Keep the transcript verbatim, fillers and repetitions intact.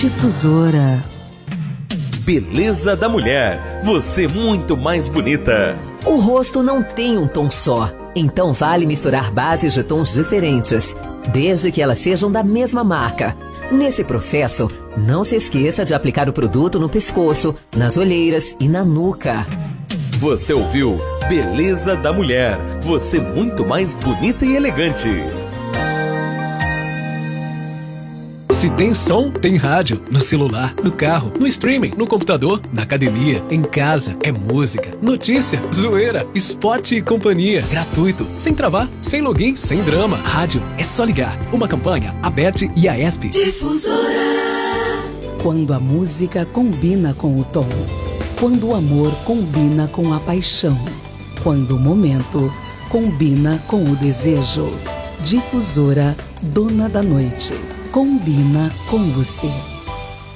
Difusora. Beleza da mulher, você muito mais bonita. O rosto não tem um tom só, então vale misturar bases de tons diferentes, desde que elas sejam da mesma marca. Nesse processo, não se esqueça de aplicar o produto no pescoço, nas olheiras e na nuca. Você ouviu Beleza da Mulher, você muito mais bonita e elegante. Se tem som, tem rádio. No celular, no carro, no streaming, no computador, na academia, em casa. É música, notícia, zoeira, esporte e companhia. Gratuito, sem travar, sem login, sem drama. Rádio é só ligar. Uma campanha, a B E T e a E S P. Difusora. Quando a música combina com o tom. Quando o amor combina com a paixão. Quando o momento combina com o desejo. Difusora, dona da noite. Combina com você.